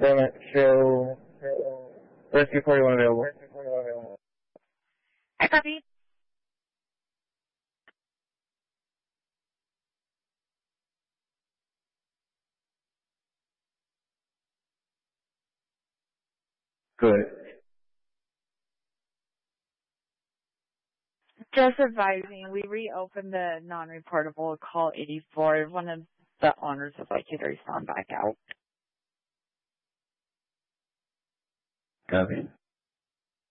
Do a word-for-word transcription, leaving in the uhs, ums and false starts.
Affirmative. Show rescue forty-one available. I copy. Good. Just advising, we reopened the non-reportable call eighty-four. One of the owners would like you to respond back out. Copy.